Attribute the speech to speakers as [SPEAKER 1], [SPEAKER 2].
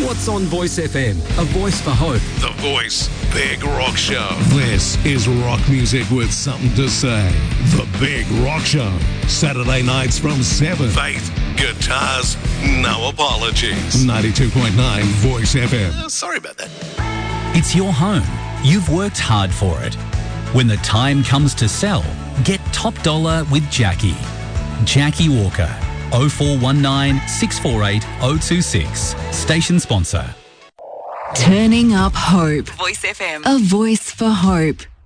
[SPEAKER 1] What's on Voice FM? A voice for hope.
[SPEAKER 2] The Voice Big Rock Show.
[SPEAKER 3] This is rock music with something to say. The Big Rock Show. Saturday nights from 7.
[SPEAKER 2] Faith, guitars, no apologies.
[SPEAKER 3] 92.9 Voice FM.
[SPEAKER 2] Sorry about that.
[SPEAKER 4] It's your home. You've worked hard for it. When the time comes to sell, get top dollar with Jackie. Jackie Walker. 0419 648 026. Station sponsor.
[SPEAKER 5] Turning up hope.
[SPEAKER 6] Voice FM.
[SPEAKER 5] A voice for hope.